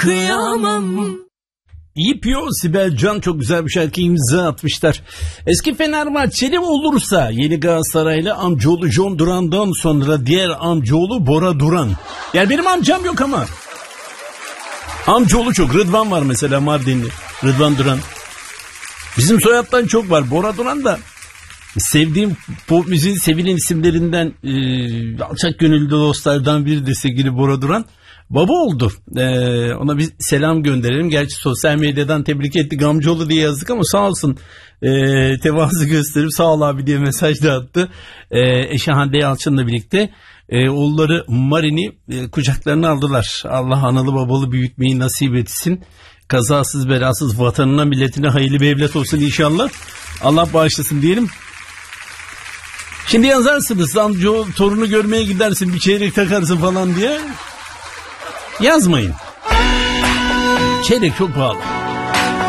kıyamam. İpyo, Sibel Can çok güzel bir şarkı imza atmışlar. Eski Fenerbahçeli olursa yeni Galatasaraylı amcaoğlu John Duran'dan sonra diğer amcaoğlu Bora Duran. Yani benim amcam yok ama amcaoğlu çok. Rıdvan var mesela, Mardinli Rıdvan Duran. Bizim soyattan çok var. Bora Duran da sevdiğim pop müziğin sevilen isimlerinden, alçak gönüllü dostlardan biri de sevgili Bora Duran. Baba oldu. Ona bir selam gönderelim. Gerçi sosyal medyadan tebrik ettik, amcaoğlu diye yazdık ama sağ olsun, tevazu gösterip sağ ol abi diye mesaj da attı. Eşi Hande Yalçın'la birlikte oğulları Marin'i kucaklarına aldılar. Allah analı babalı büyütmeyi nasip etsin. Kazasız belasız vatanına milletine hayırlı bir evlat olsun inşallah. Allah bağışlasın diyelim. Şimdi yazarsınız, amcaoğlu torunu görmeye gidersin, bir çeyrek takarsın falan diye. Yazmayın. Çeyrek çok pahalı.